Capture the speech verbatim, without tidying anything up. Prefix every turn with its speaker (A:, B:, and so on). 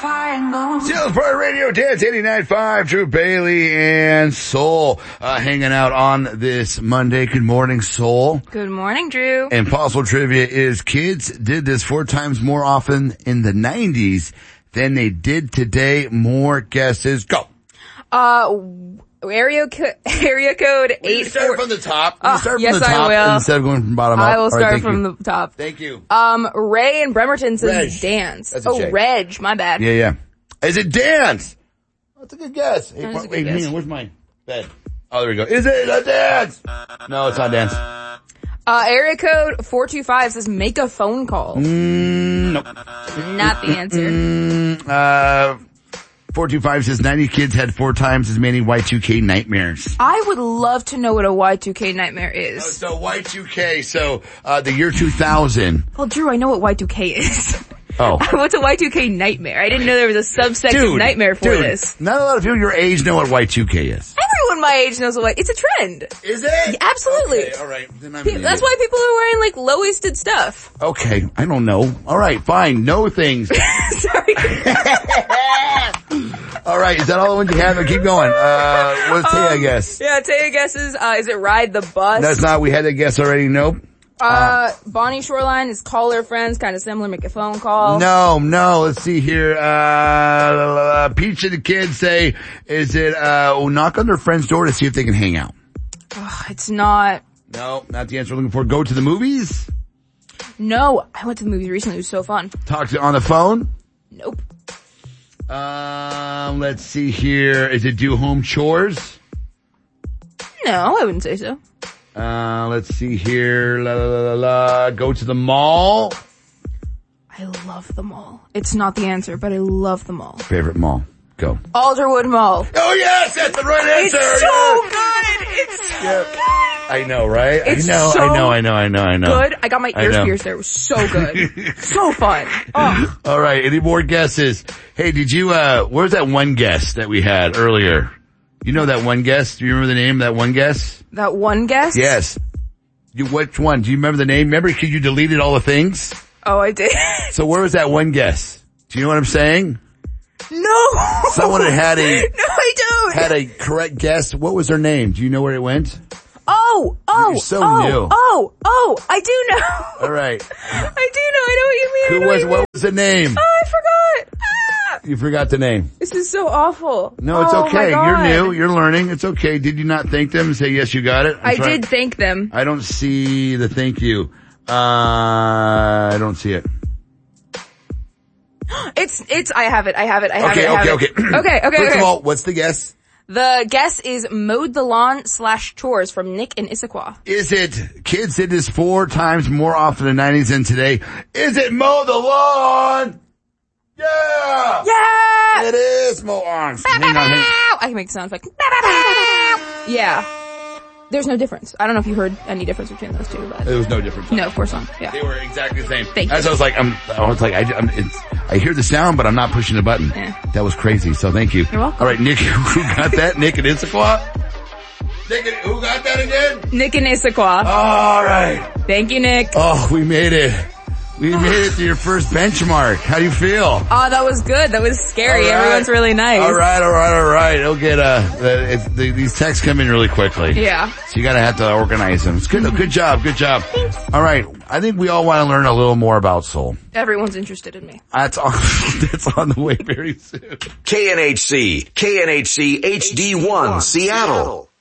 A: Seattle Fire Radio Dance eighty-nine point five, Drew Bailey and Soul, uh, hanging out on this Monday. Good morning, Soul.
B: Good morning, Drew.
A: And possible trivia is kids did this four times more often in the nineties than they did today. More guesses. Go.
B: Uh, area, co- area code
A: eight. You start from the top.
B: Uh,
A: start from
B: yes,
A: the top
B: I will.
A: instead of going from bottom up.
B: I will start
A: right,
B: from
A: you.
B: the top.
A: Thank you.
B: Um, Ray in Bremerton says
A: Reg.
B: dance.
A: That's a
B: oh,
A: J.
B: Reg, my bad.
A: Yeah, yeah. Is it dance? That's a good guess. Hey,
B: That is a
A: wait,
B: good guess.
A: man, where's my bed? Oh, there we go. Is it a dance? No, it's not dance.
B: Uh, area code four two five says make a phone call.
A: Mm, nope.
B: Not the answer.
A: Mm, uh, four two five says ninety kids had four times as many Y two K nightmares.
B: I would love to know what a Y two K nightmare is.
A: Oh, so Y two K, so, uh, the year two thousand.
B: Well, Drew, I know what Y two K is.
A: Oh.
B: What's a Y two K nightmare? I didn't know there was a subset
A: Dude,
B: of nightmare for
A: dude,
B: this.
A: not a lot of people your age know what Y two K is.
B: Everyone my age knows what, it's a trend.
A: Is it?
B: Absolutely.
A: Okay, alright. Then I'm
B: Pe-
A: an
B: That's
A: idiot.
B: why people are wearing like low-waisted stuff.
A: Okay, I don't know. Alright, fine. Know things.
B: Sorry.
A: Alright, is that all the ones you have? Or keep going. Uh, what's Taya, I guess?
B: Yeah, Taya guesses, uh, is it ride the bus?
A: That's not, we had that guess already. Nope.
B: Uh, Bonnie Shoreline is call her friends, kind of similar, make a phone call.
A: No, no, let's see here. Uh, Peach and the kids say, is it, uh, oh, knock on their friend's door to see if they can hang out?
B: Ugh, it's not.
A: No, not the answer we're looking for. Go to the movies?
B: No, I went to the movies recently, it was so fun.
A: Talk to, on the phone?
B: Nope.
A: Um, let's see here. Is it do home chores?
B: No, I wouldn't say so.
A: Uh, let's see here. La la la la la. Go to the mall?
B: I love the mall. It's not the answer, but I love the mall.
A: Favorite mall? Go.
B: Alderwood Mall.
A: Oh yes, that's the right answer!
B: It's so
A: yes.
B: good! It's so
A: Yep.
B: good!
A: I know, right?
B: It's
A: I know,
B: so
A: I know, I know, I know, I know.
B: Good. I got my
A: I
B: ears
A: know.
B: pierced there. It was so good. So fun. Oh.
A: Alright, any more guesses? Hey, did you, uh, where's that one guess that we had earlier? You know that one guess? Do you remember the name of that one guess?
B: That one guess?
A: Yes. You, which one? Do you remember the name? Remember, because you deleted all the things?
B: Oh, I did.
A: So where was that one guess? Do you know what I'm saying?
B: No.
A: Someone had had a,
B: No, I don't.
A: had a correct guess. What was their name? Do you know where it went?
B: Oh, oh,
A: You're so
B: oh,
A: new.
B: oh, oh, I do know.
A: Alright.
B: I do know. I know what you mean. I
A: Who
B: know
A: was,
B: what you
A: what
B: mean.
A: was the name?
B: Oh, I forgot. Ah,
A: You forgot the name.
B: this is so awful.
A: No, it's
B: Oh,
A: okay.
B: my
A: You're
B: God.
A: new. You're learning. It's okay. Did you not thank them and say, yes, you got it? I'm
B: I
A: trying-
B: did thank them.
A: I don't see the thank you. Uh, I don't see it.
B: It's, it's, I have it, I have it, I have
A: Okay,
B: it, I have
A: okay,
B: it.
A: okay.
B: okay, okay,
A: First
B: okay.
A: of all, what's the guess?
B: The guess is mowed the lawn slash chores from Nick and Issaquah.
A: Is it kids did this four times more often in the nineties than today? Is it mow the lawn? Yeah!
B: Yeah!
A: It is mow on. Hang on, hang on.
B: I can make the sound effect. Yeah. There's no difference. I don't know if you heard any difference between those two, but
A: There was no difference.
B: no, of course not.
A: They
B: Yeah.
A: were exactly the same.
B: Thank you.
A: As I was like, I'm, I was like, I, I'm, it's, I hear the sound, but I'm not pushing the button.
B: Yeah.
A: That was crazy. So thank you.
B: You're welcome.
A: All right, Nick, who got that? Nick and Issaquah? Nick, and- who got that again?
B: Nick and Issaquah.
A: All right.
B: Thank you, Nick.
A: Oh, we made it. We made it to your first benchmark. How do you feel?
B: Oh, that was good. That was scary.
A: All right.
B: Everyone's really nice.
A: All right, all right, all right. It'll get, uh, the, it's, the, these texts come in really quickly.
B: Yeah.
A: So you gotta have to organize them. It's good, good job, good job.
B: Thanks.
A: All right. I think we all want to learn a little more about soul.
B: Everyone's interested in me.
A: That's on, that's on the way very soon.
C: K N H C, K N H C H D one, Seattle.